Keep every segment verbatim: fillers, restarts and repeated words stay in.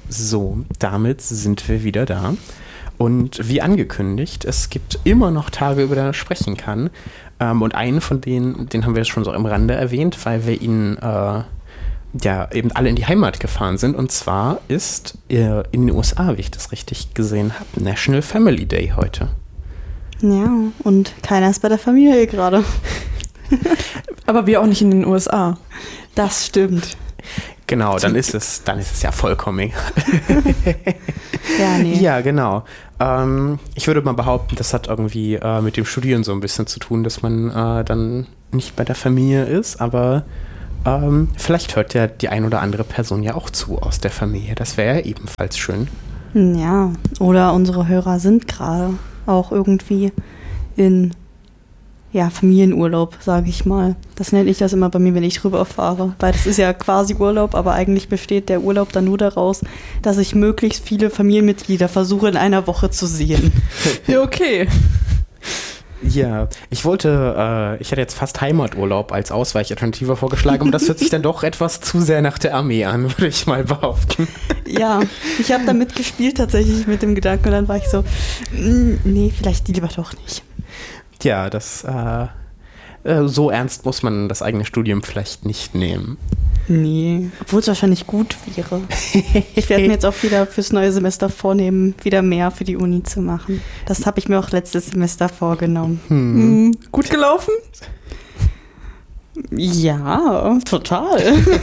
So, damit sind wir wieder da. Und wie angekündigt, es gibt immer noch Tage, über die man sprechen kann. Ähm, und einen von denen, den haben wir schon so am Rande erwähnt, weil wir ihn äh, ja eben alle in die Heimat gefahren sind. Und zwar ist äh, in den U S A, wie ich das richtig gesehen habe, National Family Day heute. Ja, und keiner ist bei der Familie gerade. Aber wir auch nicht in den U S A. Das stimmt. Genau, dann ist es, dann ist es ja vollkommen. Ja, nee. Ja, genau. Ähm, ich würde mal behaupten, das hat irgendwie äh, mit dem Studieren so ein bisschen zu tun, dass man äh, dann nicht bei der Familie ist, aber ähm, vielleicht hört ja die ein oder andere Person ja auch zu aus der Familie. Das wäre ja ebenfalls schön. Ja, oder unsere Hörer sind gerade auch irgendwie in ja, Familienurlaub, sage ich mal. Das nenne ich das immer bei mir, wenn ich rüberfahre. Weil das ist ja quasi Urlaub, aber eigentlich besteht der Urlaub dann nur daraus, dass ich möglichst viele Familienmitglieder versuche in einer Woche zu sehen. Ja, okay. Ja, ich wollte, äh, ich hätte jetzt fast Heimaturlaub als Ausweichalternative vorgeschlagen, aber das hört sich dann doch etwas zu sehr nach der Armee an, würde ich mal behaupten. Ja, ich habe damit gespielt tatsächlich mit dem Gedanken und dann war ich so, mm, nee, vielleicht lieber doch nicht. Ja, das, äh, äh, so ernst muss man das eigene Studium vielleicht nicht nehmen. Nee, obwohl es wahrscheinlich gut wäre. Ich werde mir jetzt auch wieder fürs neue Semester vornehmen, wieder mehr für die Uni zu machen. Das habe ich mir auch letztes Semester vorgenommen. Hm. Hm, gut gelaufen? Ja, total.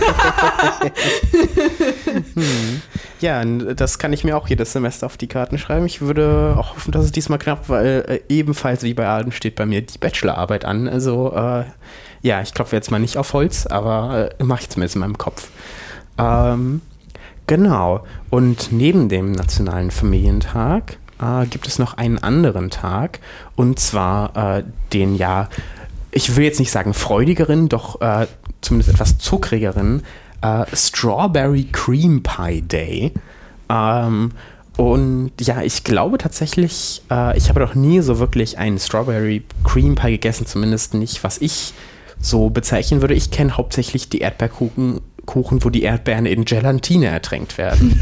hm. Ja, das kann ich mir auch jedes Semester auf die Karten schreiben. Ich würde auch hoffen, dass es diesmal knapp, weil äh, ebenfalls wie bei allen steht bei mir die Bachelorarbeit an. Also äh, ja, ich klopfe jetzt mal nicht auf Holz, aber äh, mache ich zumindest in meinem Kopf. Ähm, genau. Und neben dem Nationalen Familientag äh, gibt es noch einen anderen Tag, und zwar äh, den ja, ich will jetzt nicht sagen freudigeren, doch äh, zumindest etwas zuckrigeren äh, Strawberry Cream Pie Day. Ähm, und ja, ich glaube tatsächlich, äh, ich habe noch nie so wirklich einen Strawberry Cream Pie gegessen, zumindest nicht, was ich so bezeichnen würde. Ich kenne hauptsächlich die Erdbeerkuchen, Kuchen, wo die Erdbeeren in Gelatine ertränkt werden.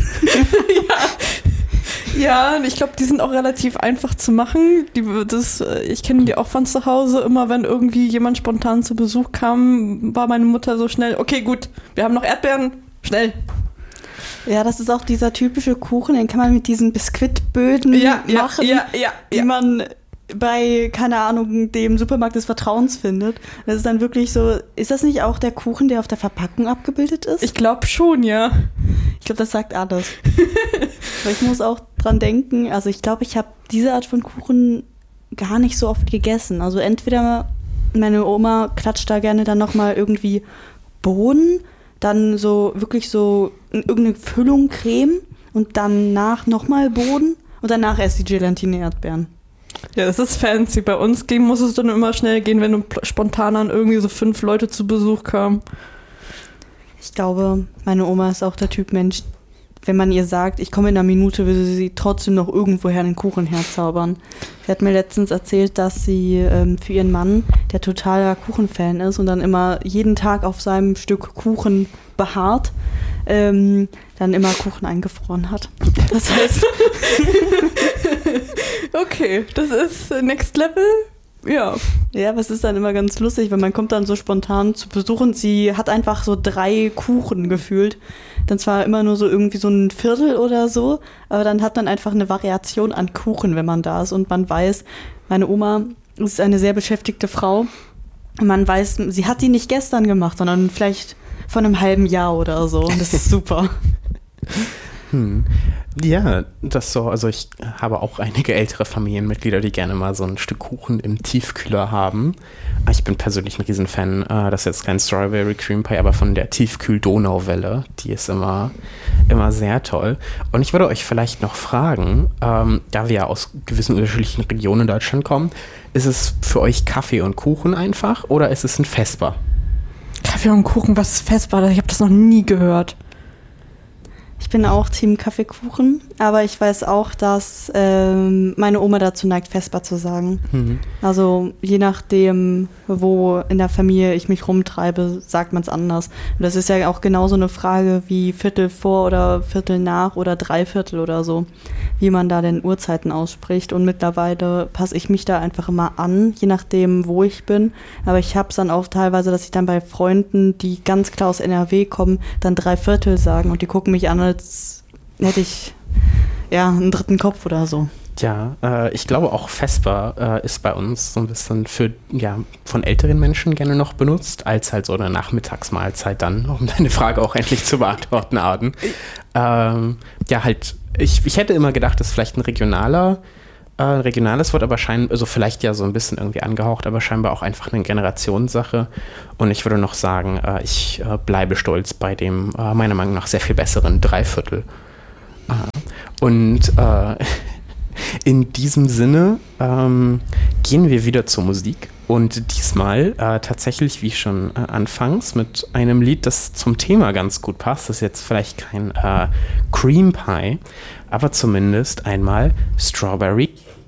Ja, ich glaube, die sind auch relativ einfach zu machen. Die, das, ich kenne die auch von zu Hause. Immer wenn irgendwie jemand spontan zu Besuch kam, war meine Mutter so schnell, okay, gut, wir haben noch Erdbeeren, schnell. Ja, das ist auch dieser typische Kuchen, den kann man mit diesen Biskuitböden ja, machen, ja, ja, ja, die ja. man bei, keine Ahnung, dem Supermarkt des Vertrauens findet. Das ist dann wirklich so, ist das nicht auch der Kuchen, der auf der Verpackung abgebildet ist? Ich glaube schon, ja. Ich glaube, das sagt alles. Aber ich muss auch dran denken, also ich glaube, ich habe diese Art von Kuchen gar nicht so oft gegessen. Also entweder meine Oma klatscht da gerne dann nochmal irgendwie Bohnen, dann so wirklich so irgendeine Füllung Creme und danach nochmal Bohnen und danach erst die Gelatine-Erdbeeren. Ja, das ist fancy. Bei uns ging, muss es dann immer schnell gehen, wenn spontan an irgendwie so fünf Leute zu Besuch kamen. Ich glaube, meine Oma ist auch der Typ Mensch, wenn man ihr sagt, ich komme in einer Minute, würde sie trotzdem noch irgendwoher einen Kuchen herzaubern. Sie hat mir letztens erzählt, dass sie ähm, für ihren Mann, der totaler Kuchenfan ist und dann immer jeden Tag auf seinem Stück Kuchen beharrt, ähm, dann immer Kuchen eingefroren hat. Das heißt... Okay, das ist Next Level. Ja. Ja, aber es ist dann immer ganz lustig, weil man kommt dann so spontan zu Besuch und sie hat einfach so drei Kuchen gefühlt. Dann zwar immer nur so irgendwie so ein Viertel oder so, aber dann hat man einfach eine Variation an Kuchen, wenn man da ist. Und man weiß, meine Oma ist eine sehr beschäftigte Frau. Man weiß, sie hat die nicht gestern gemacht, sondern vielleicht vor einem halben Jahr oder so. Und das ist super. Hm. Ja, das so, also ich habe auch einige ältere Familienmitglieder, die gerne mal so ein Stück Kuchen im Tiefkühler haben. Ich bin persönlich ein Riesenfan, das ist jetzt kein Strawberry Cream Pie, aber von der Tiefkühl-Donauwelle, die ist immer, immer sehr toll. Und ich würde euch vielleicht noch fragen, ähm, da wir ja aus gewissen unterschiedlichen Regionen in Deutschland kommen, ist es für euch Kaffee und Kuchen einfach oder ist es ein Vesper? Kaffee und Kuchen, was ist Vesper? Ich habe das noch nie gehört. Ich bin auch Team Kaffeekuchen, aber ich weiß auch, dass ähm, meine Oma dazu neigt, Vesper zu sagen. Mhm. Also je nachdem, wo in der Familie ich mich rumtreibe, sagt man es anders. Und das ist ja auch genauso eine Frage wie Viertel vor oder Viertel nach oder Dreiviertel oder so, wie man da denn Uhrzeiten ausspricht. Und mittlerweile passe ich mich da einfach immer an, je nachdem, wo ich bin. Aber ich habe es dann auch teilweise, dass ich dann bei Freunden, die ganz klar aus N R W kommen, dann Dreiviertel sagen und die gucken mich an, als hätte ich ja einen dritten Kopf oder so. Ja, äh, ich glaube auch Vesper äh, ist bei uns so ein bisschen für, ja, von älteren Menschen gerne noch benutzt, als halt so eine Nachmittagsmahlzeit dann, um deine Frage auch endlich zu beantworten, Arden. Ähm, ja, halt, ich, ich hätte immer gedacht, das ist vielleicht ein regionaler, äh, regionales Wort, aber scheinbar, also vielleicht ja so ein bisschen irgendwie angehaucht, aber scheinbar auch einfach eine Generationssache. Und ich würde noch sagen, äh, ich äh, bleibe stolz bei dem, äh, meiner Meinung nach, sehr viel besseren Dreiviertel. Äh, und äh, in diesem Sinne ähm, gehen wir wieder zur Musik und diesmal äh, tatsächlich, wie schon äh, anfangs, mit einem Lied, das zum Thema ganz gut passt. Das ist jetzt vielleicht kein äh, Cream Pie, aber zumindest einmal Strawberry